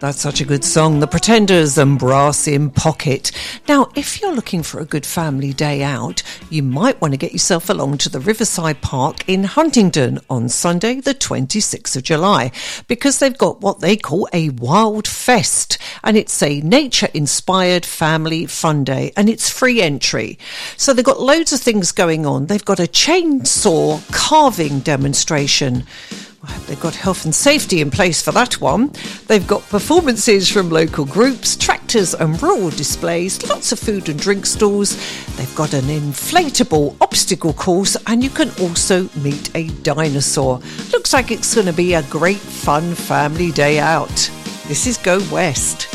That's such a good song. The Pretenders and Brass in Pocket. Now, if you're looking for a good family day out, you might want to get yourself along to the Riverside Park in Huntingdon on Sunday, the 26th of July, because they've got what they call a Wild Fest, and it's a nature-inspired family fun day, and it's free entry. So they've got loads of things going on. They've got a chainsaw carving demonstration. They've got health and safety in place for that one. They've got performances from local groups, tractors and rural displays, lots of food and drink stalls. They've got an inflatable obstacle course, and you can also meet a dinosaur. Looks like it's going to be a great fun family day out. This is Go West.